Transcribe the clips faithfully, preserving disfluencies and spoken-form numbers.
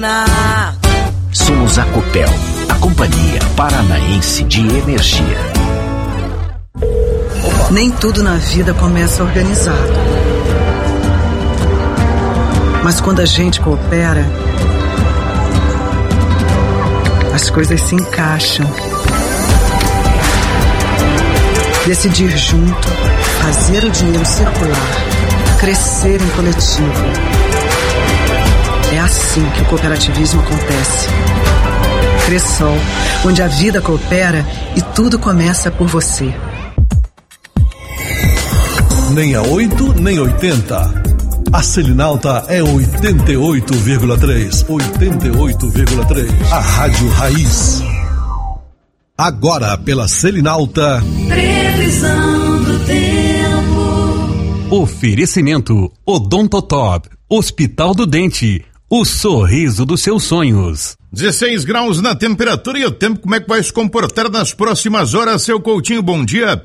Somos a Copel, a Companhia Paranaense de Energia. Nem tudo na vida começa organizado. Mas quando a gente coopera, as coisas se encaixam. Decidir junto, fazer o dinheiro circular, crescer em coletivo. É assim que o cooperativismo acontece. Cressol, onde a vida coopera e tudo começa por você. Nem a oito, nem oitenta. A Selinalta é oitenta e oito vírgula três. oitenta e oito vírgula três. A Rádio Raiz. Agora pela Selinalta. Previsão do tempo. Oferecimento Odontotop, Hospital do Dente. O sorriso dos seus sonhos. dezesseis graus na temperatura e o tempo, como é que vai se comportar nas próximas horas, seu Coutinho? Bom dia.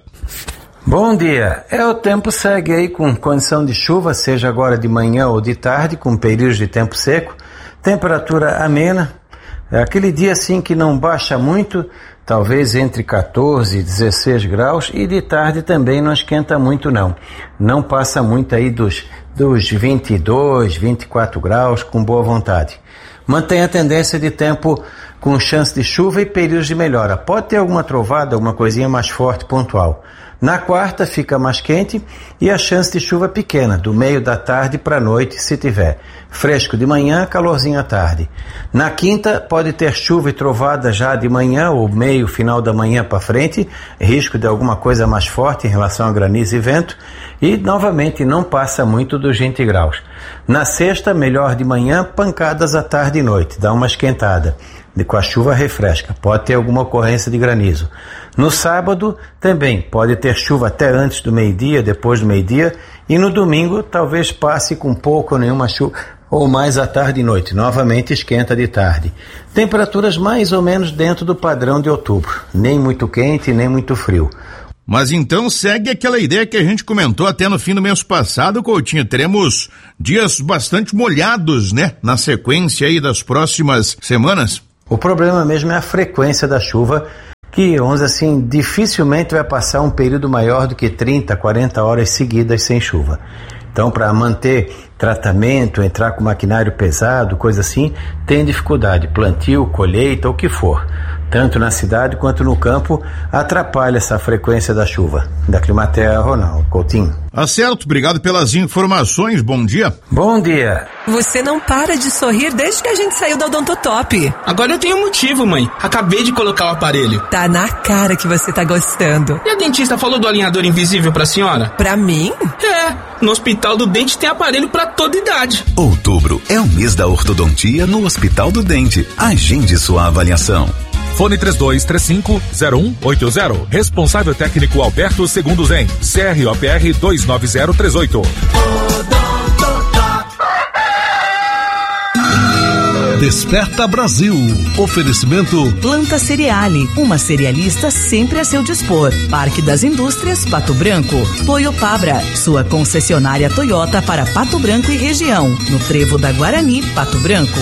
Bom dia. É, o tempo segue aí com condição de chuva, seja agora de manhã ou de tarde, com períodos de tempo seco, temperatura amena, é aquele dia assim que não baixa muito, talvez entre quatorze e dezesseis graus, e de tarde também não esquenta muito não, não passa muito aí dos, dos vinte e dois, vinte e quatro graus, com boa vontade. Mantém a tendência de tempo com chance de chuva e períodos de melhora, pode ter alguma trovada, alguma coisinha mais forte, pontual. Na quarta fica mais quente e a chance de chuva pequena, do meio da tarde para a noite, se tiver. Fresco de manhã, calorzinho à tarde. Na quinta pode ter chuva e trovada já de manhã ou meio, final da manhã para frente, risco de alguma coisa mais forte em relação a granizo e vento, e novamente não passa muito dos vinte graus. Na sexta, melhor de manhã, pancadas à tarde e noite, dá uma esquentada. E com a chuva refresca, pode ter alguma ocorrência de granizo. No sábado também pode ter chuva até antes do meio-dia, depois do meio-dia, e no domingo talvez passe com pouco ou nenhuma chuva, ou mais à tarde e noite, novamente esquenta de tarde. Temperaturas mais ou menos dentro do padrão de outubro, nem muito quente, nem muito frio. Mas então segue aquela ideia que a gente comentou até no fim do mês passado, Coutinho, teremos dias bastante molhados, né, na sequência aí das próximas semanas. O problema mesmo é a frequência da chuva, que, vamos dizer assim, dificilmente vai passar um período maior do que trinta, quarenta horas seguidas sem chuva. Então, para manter tratamento, entrar com maquinário pesado, coisa assim, tem dificuldade, plantio, colheita, o que for. Tanto na cidade quanto no campo, atrapalha essa frequência da chuva. Da Climatea, Ronaldo Coutinho. Acerto, obrigado pelas informações, bom dia. Bom dia. Você não para de sorrir desde que a gente saiu da Odontotop. Agora eu tenho motivo, mãe. Acabei de colocar o aparelho. Tá na cara que você tá gostando. E a dentista falou do alinhador invisível pra senhora? Pra mim? É, no Hospital do Dente tem aparelho pra toda idade. Outubro é o mês da ortodontia no Hospital do Dente. Agende sua avaliação. Fone três dois três cinco, zero um oito zero. Responsável técnico Alberto Segundo Zen. C R O P R dois nove zero três oito. Desperta Brasil. Oferecimento Planta Cereale, uma cerealista sempre a seu dispor. Parque das Indústrias, Pato Branco. Toyopabra, sua concessionária Toyota para Pato Branco e região. No Trevo da Guarani, Pato Branco.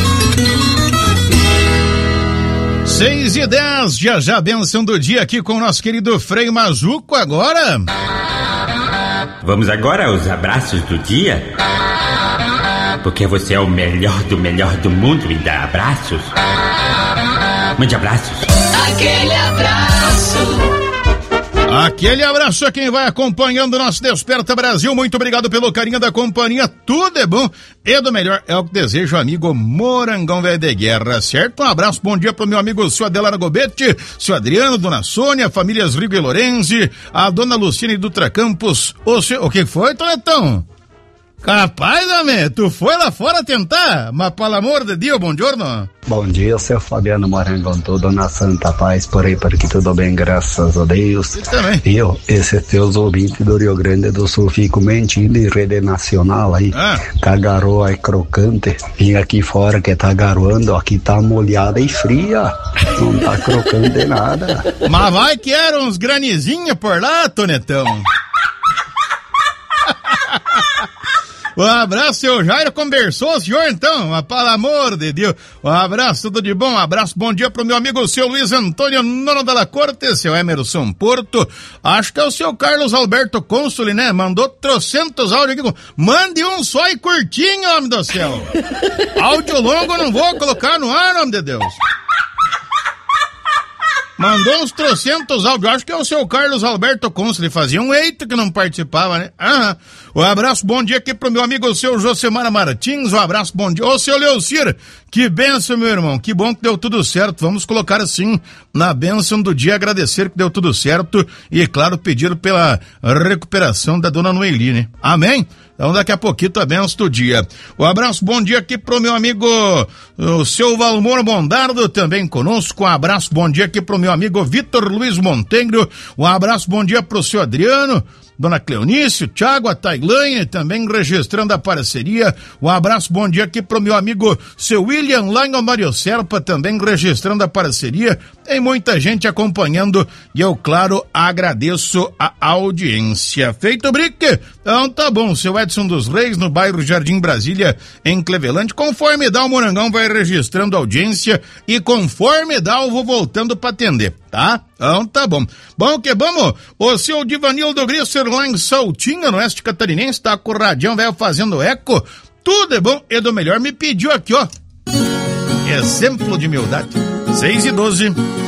Seis e dez, já já a benção do dia aqui com o nosso querido Frei Mazuco agora. Vamos agora aos abraços do dia? Porque você é o melhor do melhor do mundo e dá abraços. Mande abraços. Aquele abraço. Aquele abraço a quem vai acompanhando o nosso Desperta Brasil. Muito obrigado pelo carinho da companhia. Tudo é bom e do melhor é o que desejo, amigo Morangão Velho de Guerra, certo? Um abraço, bom dia pro meu amigo seu Adelara Gobete, seu Adriano, dona Sônia, famílias Rigo e Lorenzi, a dona Luciene Dutra Campos. O, seu, o que foi, Tonetão? Capaz, amém, tu foi lá fora tentar? Mas pelo amor de Deus, bom giorno. Bom dia, seu Fabiano Morangão, tudo na santa paz, por aí, por aqui tudo bem, graças a Deus. Isso também. E eu, esses teus ouvintes do Rio Grande do Sul, fico mentindo em rede nacional aí, ah. Tá garoa é crocante, vim aqui fora que tá garoando, aqui tá molhada e fria, não tá crocante nada. Mas vai que eram uns granizinhos por lá, Tonetão. Um abraço, seu Jairo, conversou o senhor então? Mas, pelo amor de Deus. Um abraço, tudo de bom, um abraço, bom dia pro meu amigo, o seu Luiz Antônio Nono Dalla Corte, seu Emerson Porto, acho que é o seu Carlos Alberto Consoli, né? Mandou trocentos áudios aqui. Mande um só e curtinho, homem do céu. Áudio longo eu não vou colocar no ar, homem de Deus. Mandou uns trocentos áudios, acho que é o seu Carlos Alberto Consoli, fazia um eito que não participava, né? Ah, um abraço, bom dia aqui pro meu amigo, o seu Josemara Martins, um abraço, bom dia. Ô, seu Leocir, que benção, meu irmão, que bom que deu tudo certo, vamos colocar assim, na bênção do dia, agradecer que deu tudo certo e, claro, pedir pela recuperação da dona Noeli, né? Amém? Então daqui a pouquinho a benção do dia. Um abraço, bom dia aqui pro meu amigo, o seu Valmor Mondardo, também conosco. Um abraço, bom dia aqui pro meu amigo Vitor Luiz Montenegro. Um abraço, bom dia pro seu Adriano, Dona Cleonice, o Thiago, a Tailane, também registrando a parceria. Um abraço, bom dia aqui pro meu amigo, seu William Lange Mario Serpa, também registrando a parceria. Tem muita gente acompanhando e eu, claro, agradeço a audiência. Feito o brique? Então tá bom, seu Edson dos Reis, no bairro Jardim Brasília, em Cleveland. Conforme dá, o Morangão vai registrando a audiência e conforme dá, eu vou voltando pra atender, tá? Então tá bom. Bom que vamos, o seu Divanildo Grisser lá em Saltinha, no oeste catarinense, tá com o radião velho fazendo eco. Tudo é bom e do melhor me pediu aqui, ó. Exemplo de humildade. seis e doze.